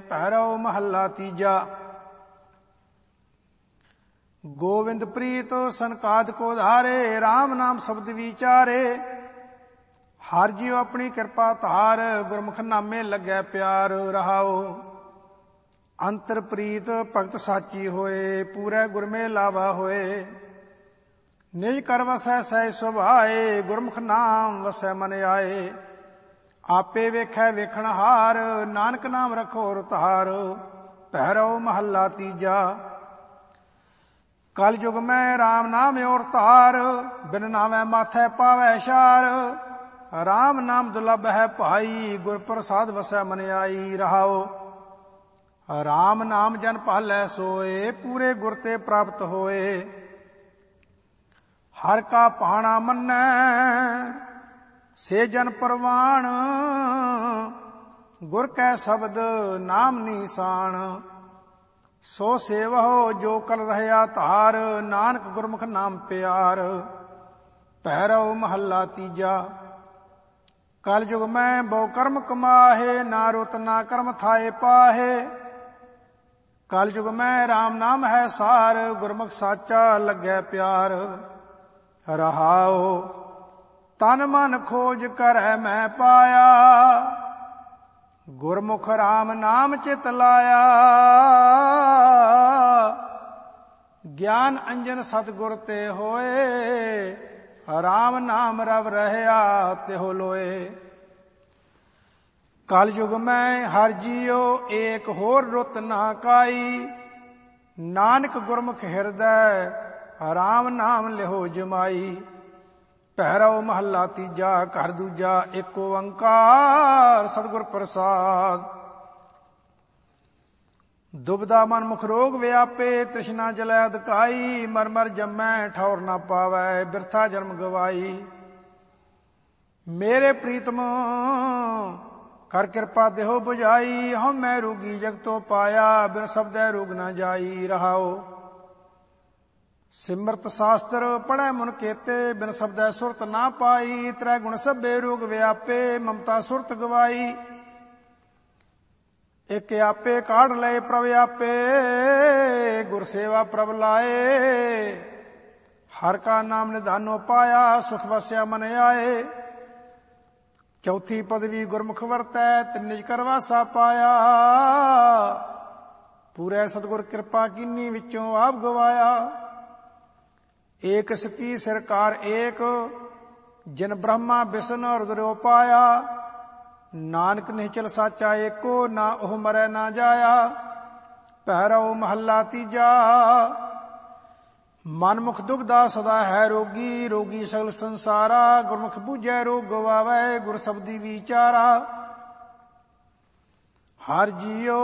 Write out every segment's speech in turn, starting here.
ਭੈਰਵ ਮਹੱਲਾ ਤੀਜਾ। ਗੋਵਿੰਦ ਪ੍ਰੀਤ ਸੰਕਾਦ ਕੋ ਧਾਰੇ, ਰਾਮ ਨਾਮ ਸ਼ਬਦ ਵਿਚਾਰੇ। ਹਰ ਜੀਉ ਆਪਣੀ ਕਿਰਪਾ ਧਾਰ, ਗੁਰਮੁਖ ਨਾਮੇ ਲੱਗੈ ਪਿਆਰ ਰਹਾਓ। ਅੰਤਰ ਪ੍ਰੀਤ ਭਗਤ ਸਾਚੀ ਹੋਏ, ਪੂਰੇ ਗੁਰ ਮੇ ਲਾਵਾ ਹੋਏ। ਨਿਜ ਕਰ ਵਸੈ ਸਹਿ ਸੁਭਾਏ, ਗੁਰਮੁਖ ਨਾਮ ਵਸੈ ਮਨ ਆਏ। ਆਪੇ ਵੇਖੈ ਵੇਖਣ ਹਾਰ, ਨਾਨਕ ਨਾਮ ਰਖੋ ਰੁਤਾਰ। ਭੈਰਵ ਮਹੱਲਾ ਤੀਜਾ। ਕਲ ਯੁਗ ਮੈਂ ਰਾਮ ਨਾਮ ਔਰ ਧਾਰ, ਬਿਨ ਨਾਮੈ ਮਾਥੈ ਪਾਵੈ ਛਾਰ। ਰਾਮ ਨਾਮ ਦੁਲਭ ਹੈ ਭਾਈ, ਗੁਰ ਪ੍ਰਸਾਦ ਵਸੈ ਮਨ ਆਈ ਰਹਾਓ। ਰਾਮ ਨਾਮ ਜਨ ਭਾਲੈ ਸੋਏ, ਪੂਰੇ ਗੁਰ ਤੇ ਪ੍ਰਾਪਤ ਹੋਏ। ਹਰ ਕਾ ਭਾਣਾ ਮੰਨੈ, ਸੇ ਜਨ ਪਰਵਾਣ। ਗੁਰ ਕੈ ਸ਼ਬਦ ਨਾਮ ਨੀਸਾਨ, ਸੋ ਸੇਵਹੁ ਜੋ ਕਲ ਰਹਿਆ ਧਾਰ। ਨਾਨਕ ਗੁਰਮੁਖ ਨਾਮ ਪਿਆਰ। ਭੈਰਵ ਮਹੱਲਾ ਤੀਜਾ। ਕਲ ਯੁਗ ਮੈਂ ਬਹੁ ਕਰਮ ਕਮਾਹੇ, ਨਾ ਰੁਤ ਨਾ ਕਰਮ ਥਾਏ ਪਾਹੇ। ਕਲ ਯੁਗ ਮੈਂ ਰਾਮ ਨਾਮ ਹੈ ਸਾਰ, ਗੁਰਮੁਖ ਸਾਚਾ ਲੱਗੈ ਪਿਆਰ ਰਹਾਓ। ਤਨ ਮਨ ਖੋਜ ਕਰੈ ਮੈਂ ਪਾਇਆ, ਗੁਰਮੁਖ ਰਾਮ ਨਾਮ ਚਿਤ ਲਾਇਆ। ਗਿਆਨ ਅੰਜਨ ਸਤਿਗੁਰ ਤੇ ਹੋਏ, ਰਾਮ ਨਾਮ ਰਵ ਰਹਿਆ ਤਿਹੁ ਲੋਏ। ਕਲ ਯੁਗ ਮੈਂ ਹਰ ਜੀਉ, ਏਕ ਹੋਰ ਰੁਤ ਨਾ ਕਾਈ। ਨਾਨਕ ਗੁਰਮੁਖ ਹਿਰਦੈ, ਰਾਮ ਨਾਮ ਲਿਹੋ ਜਮਾਈ। ਭੈਰਵ ਮਹੱਲਾ ਤੀਜਾ। ਘਰ ਦੂਜਾ। ਏਕ ਓੰਕਾਰ ਸਤਿਗੁਰ ਪ੍ਰਸਾਦ। ਦੁਬਦਾ ਮਨ ਮੁਖ ਰੋਗ ਵਿਆਪੇ, ਤ੍ਰਿਸ਼ਨਾ ਜਲੈ ਅਧਕਾਈ। ਮਰ ਮਰ ਜੰਮੈ ਠੌਰ ਨਾ ਪਾਵੈ, ਬਿਰਥਾ ਜਨਮ ਗਵਾਈ। ਮੇਰੇ ਪ੍ਰੀਤਮ ਕਰ ਕਿਰਪਾ ਦੇਹੋ 부ਝਾਈ। ਹਉ ਮੈਂ ਰੋਗੀ ਜਗਤੋ ਪਾਇਆ, ਬਿਨ ਸ਼ਬਦੈ ਰੋਗ ਨਾ ਜਾਈ ਰਹਾਓ। ਸਿਮਰਤ ਸ਼ਾਸਤਰ ਪੜ੍ਹੈ ਮਨ ਕੇਤੇ, ਬਿਨ ਸ਼ਬਦੈ ਸੁਰਤ ਨਾ ਪਾਈ। ਤ੍ਰੈ ਗੁਣ ਸਭੇ ਰੋਗ ਵਿਆਪੇ, ਮਮਤਾ ਸੁਰਤ ਗਵਾਈ। ਇਕ ਆਪੇ ਕਾਢ ਲਏ ਪ੍ਰਭ ਆਪੇ, ਗੁਰ ਸੇਵਾ ਪ੍ਰਭ ਲਾਏ। ਹਰ ਕਾ ਨਾਮ ਨਿਧਾਨੋ ਪਾਇਆ, ਸੁਖ ਵਸਿਆ ਮਨ ਆਏ। ਚੌਥੀ ਪਦਵੀ ਗੁਰਮੁਖ ਵਰਤੈ, ਤਿਨ ਨਿਜ ਕਰ ਵਾਸਾ ਪਾਇਆ। ਪੂਰੇ ਸਤਿਗੁਰ ਕਿਰਪਾ ਕੀਨੀ, ਵਿੱਚੋਂ ਆਪ ਗਵਾਇਆ। ਏਕ ਸਤੀ ਸਰਕਾਰ ਏਕ, ਜਿਨ ਬ੍ਰਹਮਾ ਵਿਸ਼ਨ ਰੁਦਰੋ ਪਾਇਆ। ਨਾਨਕ ਨਿਹਚਲ ਸਾਚਾ ਏਕੋ, ਨਾ ਉਹ ਮਰੈ ਨਾ ਜਾਇਆ। ਭੈਰਵ ਮਹੱਲਾ ਤੀਜਾ। ਮਨ ਮੁਖ ਦੁਬਦਾ ਸਦਾ ਹੈ ਰੋਗੀ, ਰੋਗੀ ਸਗਲ ਸੰਸਾਰਾ। ਗੁਰਮੁਖ ਬੂਝੈ ਰੋਗ ਗਵਾਵੈ, ਗੁਰ ਸ਼ਬਦੀ ਵਿਚਾਰਾ। ਹਰ ਜੀਉ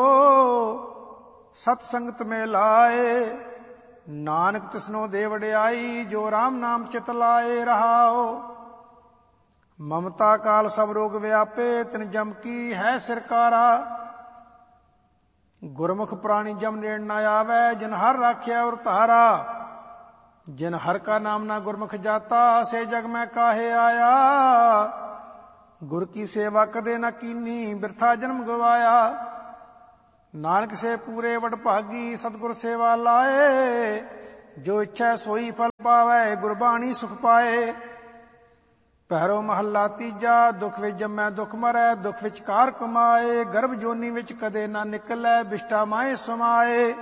ਸਤ ਸੰਗਤ ਮੇ ਲਾਏ, ਨਾਨਕ ਤਿਸਨੋ ਦੇ ਵਡਿਆਈ। ਜੋ ਰਾਮ ਨਾਮ ਚਿਤ ਲਾਏ ਰਹਾਓ। ਮਮਤਾ ਕਾਲ ਸਭ ਰੋਗ ਵਿਆਪੇ, ਤਿਨ ਜਮ ਕੀ ਹੈ ਸਿਰਕਾਰਾ। ਗੁਰਮੁਖ ਪ੍ਰਾਣੀ ਜਮ ਨੇੜ ਨਾ ਆਵੈ, ਜਿਨ ਹਰ ਰਾਖਿਆ ਔਰ ਧਾਰਾ। ਜਿਨ ਹਰ ਕਾ ਨਾਮ ਨਾ ਗੁਰਮੁਖ ਜਾਤਾ, ਸੇ ਜਗ ਮੈਂ ਕਾਹੇ ਆਇਆ। ਗੁਰ ਕੀ ਸੇਵਾ ਕਦੇ ਨਾ ਕੀਨੀ, ਬਿਰਥਾ ਜਨਮ ਗਵਾਇਆ। ਨਾਨਕ ਸੇ ਪੂਰੇ ਵਡ ਭਾਗੀ, ਸਤਿਗੁਰ ਸੇਵਾ ਲਾਏ। ਜੋ ਇੱਛੈ ਸੋਈ ਫਲ ਪਾਵੈ, ਗੁਰਬਾਣੀ ਸੁਖ ਪਾਏ। ਭੈਰਵ ਮਹੱਲਾ ਤੀਜਾ। ਦੁਖ ਵਿੱਚ ਜੰਮੈ ਦੁਖ ਮਰੈ, ਦੁਖ ਵਿੱਚ ਕਾਰ ਕਮਾਏ। ਗਰਭ ਜੋਨੀ ਵਿੱਚ ਕਦੇ ਨਾ ਨਿਕਲੈ, ਬਿਸ਼ਟਾ ਮਾਏ ਸਮਾਏ।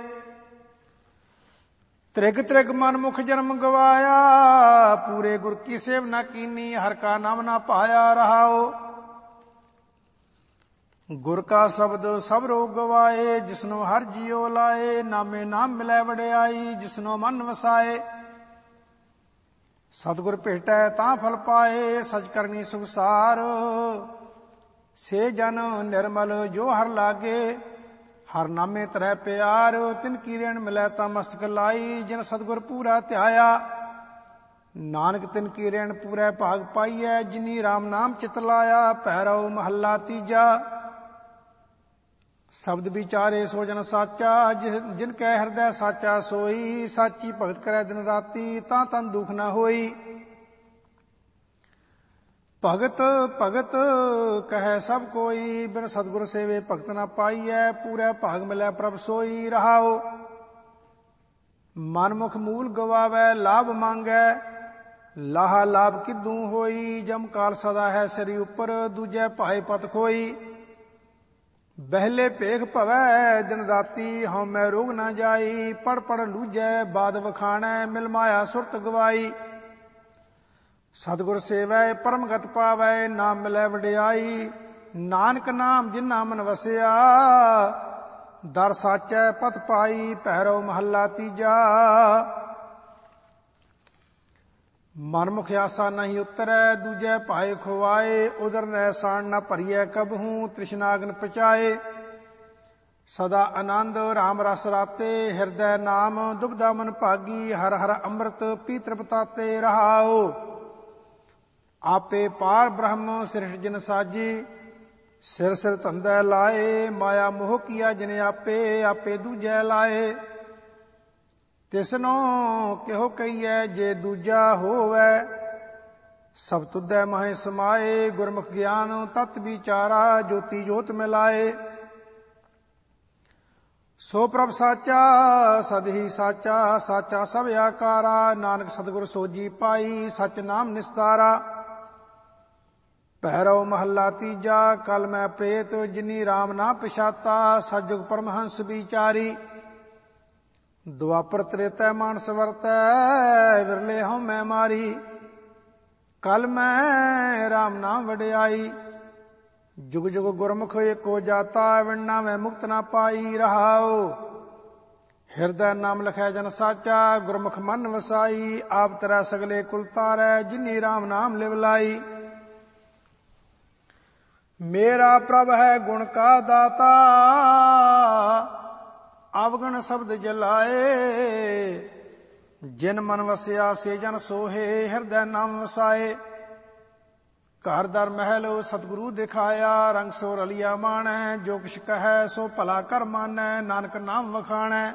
ਤ੍ਰਿਗ ਤ੍ਰਿਗ ਮਨ ਮੁਖ ਜਨਮ ਗਵਾਇਆ, ਪੂਰੇ ਗੁਰ ਕੀ ਸੇਵ ਨਾ ਕੀਨੀ। ਹਰ ਕਾ ਨਾਮ ਨਾ ਪਾਇਆ ਰਹਾਓ। ਗੁਰ ਕਾ ਸ਼ਬਦ ਸਭ ਰੋਗ ਗਵਾਏ, ਜਿਸਨੋ ਹਰ ਜੀਉ ਲਾਏ। ਨਾਮੇ ਨਾਮ ਮਿਲੈ ਵਡਿਆਈ, ਜਿਸਨੋ ਮਨ ਵਸਾਏ। ਸਤਿਗੁਰ ਭੇਟੈ ਤਾਂ ਫਲ ਪਾਏ, ਸਚ ਕਰਨੀ ਸੁਖਸਾਰ। ਸੇ ਜਨ ਨਿਰਮਲ ਜੋ ਹਰ ਲਾਗੇ, ਹਰ ਨਾਮੇ ਤਰੈ ਪਿਆਰ। ਤਿਨ ਕੀ ਰੇਣ ਮਿਲੈ ਤਾਂ ਮਸਤਕ ਲਾਈ, ਜਿਨ ਸਤਿਗੁਰ ਪੂਰਾ ਧਿਆਇਆ। ਨਾਨਕ ਤਿਨ ਕੀ ਰੇਣ ਪੂਰੇ ਭਾਗ ਪਾਈਐ, ਜਿਨੀ ਰਾਮ ਨਾਮ ਚਿਤ ਲਾਇਆ। ਭੈਰਵ ਮਹੱਲਾ ਤੀਜਾ। ਸ਼ਬਦ ਵਿਚਾਰੇ ਸੋ ਜਨ ਸਾਚਾ, ਜਿਨ ਕੈ ਹਿਰਦੈ ਸਾਚਾ ਸੋਈ। ਸਾਚੀ ਭਗਤ ਕਰੈ ਦਿਨ ਰਾਤੀ, ਤਾਂ ਤਨ ਦੁਖ ਨਾ ਹੋਈ। ਭਗਤ ਭਗਤ ਕਹੈ ਸਭ ਕੋਈ, ਬਿਨ ਸਤਿਗੁਰ ਸੇਵੇ ਭਗਤ ਨਾ ਪਾਈਐ, ਪੂਰੇ ਭਾਗ ਮਿਲੈ ਪ੍ਰਭ ਸੋਈ। ਰਹਾਉ ਮਨਮੁਖ ਮੂਲ ਗਵਾਵੈ, ਲਾਭ ਮੰਗੈ ਲਾਹਾ ਲਾਭ ਕਿਦੂ ਹੋਈ। ਜਮ ਕਾਲ ਸਦਾ ਹੈ ਸਰੀ ਉੱਪਰ, ਦੂਜੈ ਭਾਏ ਪਤ ਖੋਈ। ਬਹਿਲੇ ਭੇਖ ਭਵੈ ਦਿਨ ਰਾਤੀ, ਹਉਮੈ ਰੋਗ ਨਾ ਜਾਈ। ਪੜ ਪੜ ਲੂਜੈ ਬਾਦ ਵਖਾਣੈ, ਮਿਲ ਮਾਇਆ ਸੁਰਤ ਗਵਾਈ। ਸਤਿਗੁਰ ਸੇਵੈ ਪਰਮ ਗਤ ਪਾਵੈ, ਨਾਮ ਮਿਲੈ ਵਡਿਆਈ। ਨਾਨਕ ਨਾਮ ਜਿਨਾ ਮਨ ਵਸਿਆ, ਦਰ ਸਾਚੈ ਪਤ ਪਾਈ। ਪਹਿਰੋ ਮਹੱਲਾ ਤੀਜਾ। ਮਨਮੁਖ ਆਸਾ ਨਹੀਂ ਉਤਰੈ, ਦੂਜੈ ਭਾਏ ਖੁਆਏ। ਉਦਰ ਰਹਿ ਸਾਣ ਨਾ ਭਰੀਐ ਕਬਹੂ, ਤ੍ਰਿਸ਼ਨਾਗਨ ਪਚਾਏ। ਸਦਾ ਆਨੰਦ ਰਾਮ ਰਸ ਰਾਤੇ, ਹਿਰਦੈ ਨਾਮ ਦੁਬਦਾ ਮਨ ਭਾਗੀ। ਹਰ ਹਰ ਅੰਮ੍ਰਿਤ ਪੀ ਤ੍ਰਿਪਤਾਤੇ। ਰਹਾਉ ਆਪੇ ਪਾਰ ਬ੍ਰਹਮ ਸ੍ਰਿਸ਼ਟ ਜਿਨ ਸਾਜੀ। ਸਿਰ ਸਿਰ ਧੰਦੈ ਲਾਏ, ਮਾਇਆ ਮੋਹ ਕੀਆ ਜਿਨ ਆਪੇ। ਆਪੇ ਦੂਜੈ ਲਾਏ, ਤਿਸਨੋ ਕਿਹੋ ਕਹੀਐ ਜੇ ਦੂਜਾ ਹੋਵੈ। ਸਭ ਤੁਧੈ ਮਹਿ ਸਮਾਏ, ਗੁਰਮੁਖ ਗਿਆਨ ਤਤ ਵਿਚਾਰਾ। ਜੋਤੀ ਜੋਤ ਮਿਲਾਏ, ਸੋ ਪ੍ਰਭ ਸਾਚਾ ਸਦ ਹੀ ਸਾਚਾ। ਸਾਚਾ ਸਭ ਆਕਾਰਾ, ਨਾਨਕ ਸਤਿਗੁਰ ਸੋਜੀ ਪਾਈ। ਸਚ ਨਾਮ ਨਿਸਤਾਰਾ। ਪਹਿਰੋ ਮਹੱਲਾ ਤੀਜਾ। ਕਲ ਮੈਂ ਪ੍ਰੇਤ ਜਿਨੀ ਰਾਮ ਨਾ ਪਛਾਤਾ, ਸਤਿਜੁਗ ਪਰਮਹੰਸ ਵਿਚਾਰੀ। ਦੁਆਪਰ ਤ੍ਰੇਤੈ ਮਾਨਸ ਵਰਤੈ, ਵਿਰਲੇ ਹਉਮੈ ਮਾਰੀ। ਕਲ ਮੈਂ ਰਾਮ ਨਾਮ ਵਡਿਆਈ, ਜੁਗ ਜੁਗ ਗੁਰਮੁਖ ਏਕੋ ਜਾਤਾ। ਵਿਣਨਾ ਮੈਂ ਮੁਕਤ ਨਾ ਪਾਈ। ਰਹਾਉ ਹਿਰਦੈ ਨਾਮ ਲਖੈ ਜਨ ਸਾਚਾ, ਗੁਰਮੁਖ ਮਨ ਵਸਾਈ। ਆਪ ਤਰੈ ਸਗਲੇ ਕੁਲ ਤਾਰੈ, ਜਿਨੀ ਰਾਮ ਨਾਮ ਲਿਵ ਲਾਈ। ਮੇਰਾ ਪ੍ਰਭ ਹੈ ਗੁਣ ਕਾ ਦਾਤਾ, ਅਵਗਣ ਸ਼ਬਦ ਜਲਾਏ। ਜਿਨ ਮਨ ਵਸਿਆ ਸੇ ਜਨ ਸੋਹੇ, ਹਿਰਦੈ ਨਾਮ ਵਸਾਏ। ਘਰ ਦਰ ਮਹਿਲ ਸਤਿਗੁਰੂ ਦਿਖਾਇਆ, ਰੰਗ ਸੋ ਰਲਿਆ ਮਾਣੈ। ਜੋ ਕਿਛ ਕਹੈ ਸੋ ਭਲਾ ਕਰ ਮਾਨੈ, ਨਾਨਕ ਨਾਮ ਵਖਾਣੈ।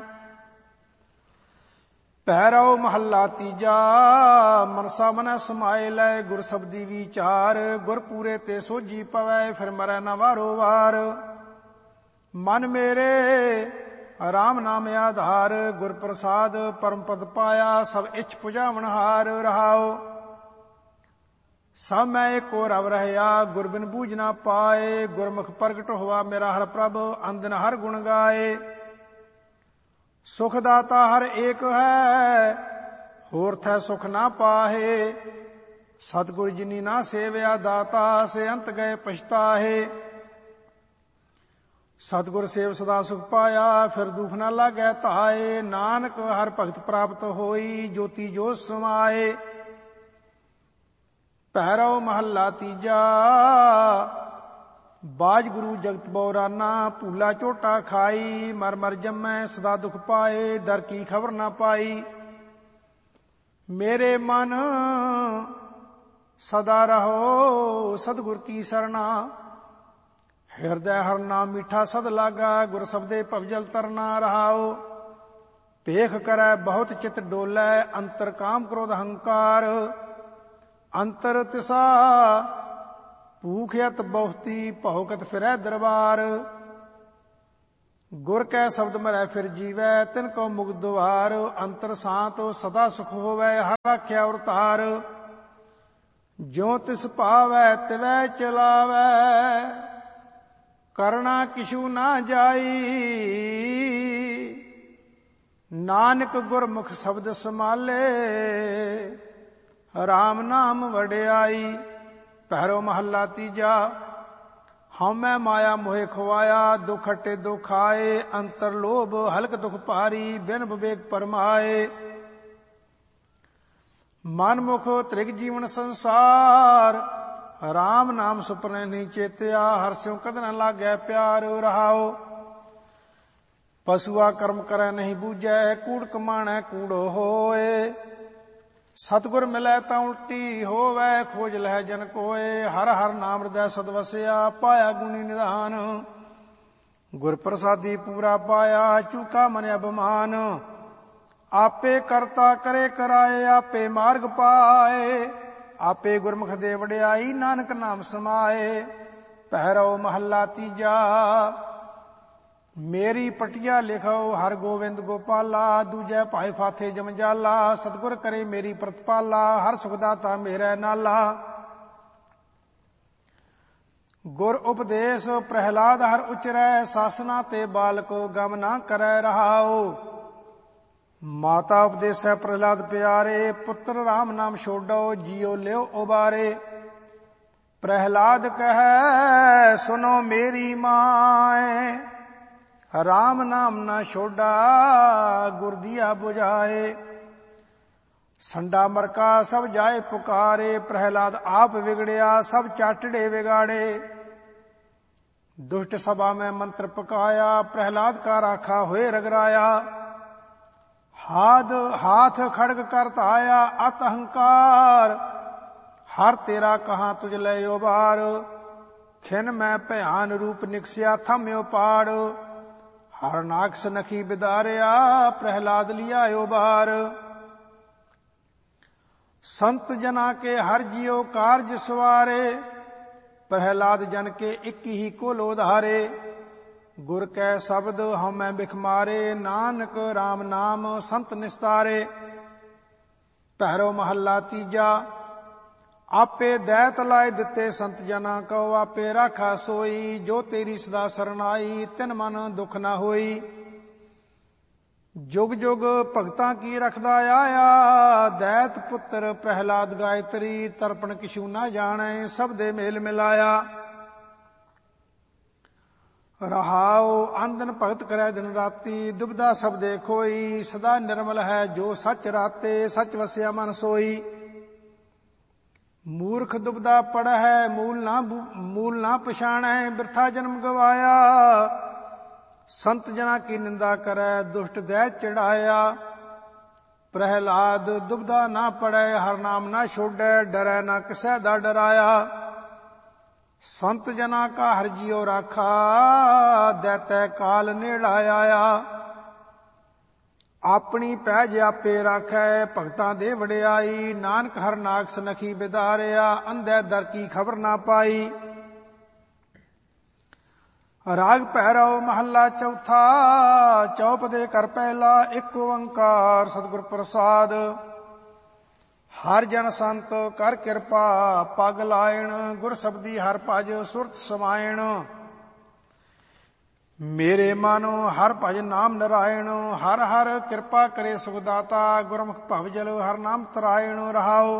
ਪਹਿਰੋ ਮਹੱਲਾ ਤੀਜਾ। ਮਨਸਾ ਮਨੈ ਸਮਾਏ ਲੈ, ਗੁਰ ਸਬਦੀ ਵਿਚਾਰ। ਗੁਰ ਪੂਰੇ ਤੇ ਸੋਝੀ ਪਵੈ, ਫਿਰ ਮਰੈ ਨਾ ਵਾਰੋ ਵਾਰ। ਮਨ ਮੇਰੇ ਰਾਮ ਨਾਮ ਆਧਾਰ, ਗੁਰ ਪ੍ਰਸਾਦ ਪਰਮ ਪਦ ਪਾਇਆ। ਸਭ ਇੱਛ ਪੁਜਾਵਣ ਹਾਰ। ਰਹਾਉ ਸਭ ਮੈਂ ਏਕੋ ਰਵ ਰਹਿਆ, ਗੁਰ ਬਿਨ ਬੂਝ ਨਾ ਪਾਏ। ਗੁਰਮੁਖ ਪ੍ਰਗਟ ਹੋਆ ਮੇਰਾ ਹਰ ਪ੍ਰਭ, ਅੰਦਨ ਹਰ ਗੁਣ ਗਾਏ। ਸੁਖ ਦਾਤਾ ਹਰ ਏਕ ਹੈ, ਹੋਰ ਥੈ ਸੁਖ ਨਾ ਪਾਹੇ। ਸਤਿਗੁਰ ਜਿਨੀ ਨਾ ਸੇਵਿਆ ਦਾਤਾ, ਸੇ ਅੰਤ ਗਏ ਪਛਤਾਹੇ। ਸਤਿਗੁਰ ਸੇਵ ਸਦਾ ਸੁਖ ਪਾਇਆ, ਫਿਰ ਦੁਖ ਨਾ ਲਾਗੈ ਧਾਏ। ਨਾਨਕ ਹਰ ਭਗਤ ਪ੍ਰਾਪਤ ਹੋਈ, ਜੋਤੀ ਜੋਤ ਸਮਾਏ। ਪਹਿਰੋ ਮਹੱਲਾ ਤੀਜਾ। ਬਾਜ ਗੁਰੂ ਜਗਤ ਬਉਰਾਨਾ, ਭੂਲਾ ਝੋਟਾ ਖਾਈ। ਮਰ ਮਰ ਜੰਮੈ ਸਦਾ ਦੁਖ ਪਾਏ, ਦਰ ਕੀ ਖਬਰ ਨਾ ਪਾਈ। ਮੇਰੇ ਮਨ ਸਦਾ ਰਹੋ ਸਤਿਗੁਰ ਕੀ ਸਰਣਾ। ਹਿਰਦੈ ਹਰ ਨਾਮ ਮੀਠਾ ਸਦ ਲਾਗਾ, ਗੁਰ ਸਬਦੇ ਭਵਜਲ ਤਰਨਾ। ਰਹਾਉ ਭੇਖ ਕਰੈ ਬਹੁਤ ਚਿਤ ਡੋਲੈ, ਅੰਤਰ ਕਾਮ ਕ੍ਰੋਧ ਹੰਕਾਰ। ਅੰਤਰ ਤਿਸਾ ਭੂਖਿਅਤ ਬਹੁਤੀ, ਭੌਕਤ ਫਿਰੈ ਦਰਬਾਰ। ਗੁਰ ਕੈ ਸ਼ਬਦ ਮਰੈ ਫਿਰ ਜੀਵੈ, ਤਿਨ ਕੋ ਮੁਕਤ ਦੁਆਰ। ਅੰਤਰ ਸਾਤ ਸਦਾ ਸੁਖ ਹੋਵੈ, ਹਰ ਰਾਖਿਆ ਔਰ ਧਾਰ। ਜਿਉ ਤਿਸ ਭਾਵੈ ਤਿਵੈ ਚਲਾਵੈ, ਕਰਣਾ ਕਿਛੂ ਨਾ ਜਾਈ। ਨਾਨਕ ਗੁਰਮੁਖ ਸ਼ਬਦ ਸਮਾਲੇ, ਰਾਮ ਨਾਮ ਵਡਿਆਈ। ਪਹਿਰੋ ਮਹੱਲਾ ਤੀਜਾ। ਹਉਮੈ ਮਾਇਆ ਮੋਹਿ ਖਵਾਇਆ, ਦੁਖ ਹਟੇ ਦੁਖ ਆਏ। ਅੰਤਰ ਲੋਭ ਹਲਕ ਦੁਖ ਭਾਰੀ, ਬਿਨ ਵਿਵੇਕ ਪਰਮਾਏ। ਮਨ ਮੁਖ ਤ੍ਰਿਗ ਜੀਵਨ ਸੰਸਾਰ, ਰਾਮ ਨਾਮ ਸੁਪਨੇ ਨਹੀਂ ਚੇਤਿਆ। ਹਰ ਸਿਉ ਕਦ ਨ ਲਾਗੈ ਪਿਆਰ। ਰਹਾਉ ਪਸ਼ੂਆ ਕਰਮ ਕਰੈ ਨਹੀਂ ਬੂਝੈ, ਕੂੜ ਕਮਾਣੈ ਕੂੜੋ ਹੋਏ। ਸਤਿਗੁਰ ਮਿਲੈ ਤਾਂ ਉਲਟੀ ਹੋਵੈ, ਖੋਜ ਲਹਿ ਜਨ ਕੋਏ। ਹਰ ਹਰ ਨਾਮ ਹਿਰਦੈ ਸਦ ਵਸਿਆ, ਪਾਇਆ ਗੁਣੀ ਨਿਧਾਨ। ਗੁਰ ਪ੍ਰਸਾਦੀ ਪੂਰਾ ਪਾਇਆ, ਚੂਕਾ ਮਨ ਅਭਿਮਾਨ। ਆਪੇ ਕਰਤਾ ਕਰੇ ਕਰਾਏ, ਆਪੇ ਮਾਰਗ ਪਾਏ। ਆਪੇ ਗੁਰਮੁਖ ਦੇ ਵਡਿਆਈ, ਨਾਨਕ ਨਾਮ ਸਮਾਏ। ਪਹਿਰੋ ਮਹੱਲਾ ਤੀਜਾ। ਮੇਰੀ ਪਟਿਆ ਲਿਖੋ ਹਰ ਗੋਬਿੰਦ ਗੋਪਾਲਾ, ਦੂਜੈ ਭਾਈ ਫਾਥੇ ਜਮਜਾਲਾ। ਸਤਿਗੁਰ ਕਰੇ ਮੇਰੀ ਪ੍ਰਤਪਾਲਾ, ਹਰ ਸੁਖ ਦਾਤਾ ਮੇਰਾ ਨਾਲਾ। ਗੁਰ ਉਪਦੇਸ਼ ਪ੍ਰਹਿਲਾਦ ਹਰ ਉਚਰੈ, ਸਾਸਨਾ ਤੇ ਬਾਲਕੋ ਗਮ ਨਾ ਕਰੈ ਰਹਾਓ। ਮਾਤਾ ਉਪਦੇਸੈ ਪ੍ਰਹਿਲਾਦ ਪਿਆਰੇ, ਪੁੱਤਰ ਰਾਮ ਨਾਮ ਛੋਡੋ, ਜੀਉ ਲਿਓ ਉਬਾਰੇ। ਪ੍ਰਹਿਲਾਦ ਕਹੈ ਸੁਨੋ ਮੇਰੀ ਮਾਏ, ਰਾਮ ਨਾਮ ਨਾ ਛੋਡਾ, ਗੁਰ ਦੀਆ 부ਝਾਏ। ਸੰਡਾ ਮਰਕਾ ਸਭ ਜਾਏ ਪੁਕਾਰੇ, ਪ੍ਰਹਿਲਾਦ ਆਪ ਵਿਗੜਿਆ ਸਭ ਚਾਟੜੇ ਵਿਗਾੜੇ। ਦੁਸ਼ਟ ਸਭਾ ਮੈਂ ਮੰਤਰ ਪਕਾਇਆ, ਪ੍ਰਹਿਲਾਦ ਕਾ ਰਾਖਾ ਹੋਏ ਰਗਰਾਇਆ। ਹਾਥ ਖੜਗ ਕਰ ਧਾਇਆ ਅਤ ਅਹੰਕਾਰ, ਹਰ ਤੇਰਾ ਕਹਾਂ ਤੁਝ ਲੈ ਉਬਾਰ। ਖਿਨ ਮੈਂ ਭਿਆਨ ਰੂਪ ਨਿਕਸਿਆ ਥਮਿਓ ਪਾੜ, ਹਰ ਨਾਕਸ ਨਖੀ ਬਿਦਾਰਿਆ, ਪ੍ਰਹਿਲਾਦ ਲਿਆ ਉਬਾਰ। ਸੰਤ ਜਨਾ ਕੇ ਹਰ ਜਿਉ ਕਾਰਜ ਸਵਾਰੇ, ਪ੍ਰਹਿਲਾਦ ਜਨ ਕੇ ਇੱਕ ਹੀ ਕੁਲ ਉਧਾਰੇ। ਗੁਰ ਕੈ ਸ਼ਬਦ ਹਉਮੈ ਬਿਖ ਮਾਰੇ, ਨਾਨਕ ਰਾਮ ਨਾਮ ਸੰਤ ਨਿਸਤਾਰੇ। ਪਹਿਰੋ ਮਹੱਲਾ ਤੀਜਾ। ਆਪੇ ਦੈਤ ਲਾਏ ਦਿੱਤੇ ਸੰਤ ਜਨਾ ਕਉ, ਆਪੇ ਰਾਖਾ ਸੋਈ, ਜੋ ਤੇਰੀ ਸਦਾ ਸਰਨਾਈ, ਤਿਨ ਮਨ ਦੁਖ ਨਾ ਹੋਈ। ਜੁਗ ਜੁਗ ਭਗਤਾਂ ਕੀ ਰਖਦਾ ਆਇਆ, ਦੈਤ ਪੁੱਤਰ ਪ੍ਰਹਿਲਾਦ ਗਾਇਤਰੀ। ਤਰਪਣ ਕਿਛੂ ਨਾ ਜਾਣੈ, ਸਭ ਦੇ ਮੇਲ ਮਿਲਾਇਆ। ਰਹਾਉ ਆਂਦਨ ਭਗਤ ਕਰੈ ਦਿਨ ਰਾਤੀ, ਦੁਬਦਾ ਸਭ ਦੇ ਖੋਈ। ਸਦਾ ਨਿਰਮਲ ਹੈ ਜੋ ਸੱਚ ਰਾਤੇ, ਸੱਚ ਵਸਿਆ ਮਨ ਸੋਈ। ਮੂਰਖ ਦੁਬਦਾ ਪੜ੍ਹੈ ਮੂਲ ਨਾ ਪਛਾਣੈ, ਬਿਰਥਾ ਜਨਮ ਗਵਾਇਆ। ਸੰਤ ਜਨਾ ਕੀ ਨਿੰਦਾ ਕਰੈ, ਦੁਸ਼ਟ ਦੈਤ ਚੜਾਇਆ। ਪ੍ਰਹਿਲਾਦ ਦੁਬਦਾ ਨਾ ਪੜੈ, ਹਰ ਨਾਮ ਨਾ ਛੋਡੈ, ਡਰੈ ਨਾ ਕਿਸੈ ਦਾ ਡਰਾਇਆ। ਸੰਤ ਜਨਾ ਕਾ ਹਰ ਜਿਉ ਰਾਖਾ, ਦੈਤੈ ਕਾਲ ਨੇੜਾ ਆਇਆ। ਆਪਣੀ ਪੈਜ ਆਪੇ ਰਾਖੈ, ਭਗਤਾਂ ਦੇ ਵਡਿਆਈ। ਨਾਨਕ ਹਰ ਨਾਕਸ ਨਖੀ ਬਿਦਾਰਿਆ, ਅੰਧੈ ਦਰ ਕੀ ਖਬਰ ਨਾ ਪਾਈ। ਰਾਗ ਪਹਿਰਾਓ ਮਹੱਲਾ ਚੌਥਾ। ਚੌਪ ਦੇ ਕਰ ਪਹਿਲਾ ਇੱਕ ਓੰਕਾਰ, ਸਤਿਗੁਰ ਪ੍ਰਸਾਦ। ਹਰ ਜਨ ਸੰਤ ਕਰ ਕਿਰਪਾ, ਪਗ ਲਾਇਣ। ਗੁਰ ਸ਼ਬਦੀ ਹਰ ਭਜ ਸੁਰਤ ਸਮਾਇਣ। ਮੇਰੇ ਮਨ ਹਰ ਭਜ ਨਾਮ ਨਰਾਇਣ। ਹਰ ਹਰ ਕਿਰਪਾ ਕਰੇ ਸੁਖ ਦਾਤਾ, ਗੁਰਮੁਖ ਭਵ ਜਲ ਹਰ ਨਾਮ ਤਰਾਇਣ। ਰਹਾਓ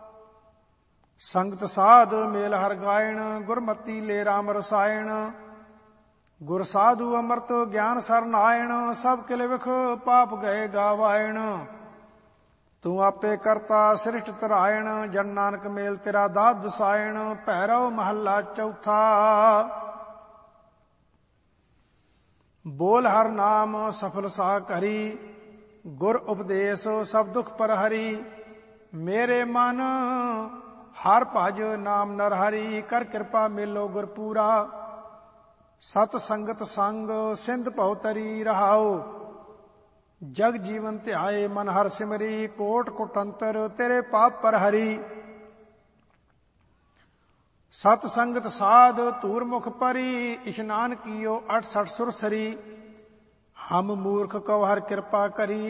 ਸੰਗਤ ਸਾਧ ਮੇਲ ਹਰ ਗਾਇਣ, ਗੁਰਮਤੀ ਲੈ ਰਾਮ ਰਸਾਇਣ। ਗੁਰ ਸਾਧੂ ਅੰਮ੍ਰਿਤ ਗਿਆਨ ਸਰਨਾਇਣ, ਸਭ ਕਿਲ ਵਿਖ ਪਾਪ ਗਏ ਗਾਵਾਇਣ। ਤੂੰ ਆਪੇ ਕਰਤਾ ਸ੍ਰਿਸ਼ਟ ਤਰਾਇਣ, ਜਨ ਨਾਨਕ ਮੇਲ ਤੇਰਾ ਦਾਤ ਦਸਾਇਣ। ਭੈਰਵ ਮਹੱਲਾ ਚੌਥਾ। ਬੋਲ ਹਰ ਨਾਮ ਸਫਲ ਸਾਖ ਹਰੀ, ਗੁਰ ਉਪਦੇਸ਼ ਸਭ ਦੁਖ ਪਰ ਹਰੀ। ਮੇਰੇ ਮਨ ਹਰ ਭਜ ਨਾਮ ਨਰ ਹਰੀ, ਕਰ ਕਿਰਪਾ ਮੇਲੋ ਗੁਰ ਪੂਰਾ। ਸਤ ਸੰਗਤ ਸੰਗ ਸਿੰਧ ਭਉ ਤਰੀ, ਰਹਾਓ ਜਗ ਜੀਵਨ ਧਿਆਏ ਮਨ ਹਰ ਸਿਮਰੀ। ਕੋਟ ਕੁਟੰਤਰ ਤੇਰੇ ਪਾਪ ਪਰ ਹਰੀ, ਸਤ ਸੰਗਤ ਸਾਧ ਧੂਰ ਮੁਖ ਪਰੀ। ਇਸ਼ਨਾਨ ਕੀਓ 68 ਸੁਰਸਰੀ, ਹਮ ਮੂਰਖ ਕਉ ਹਰ ਕਿਰਪਾ ਕਰੀ।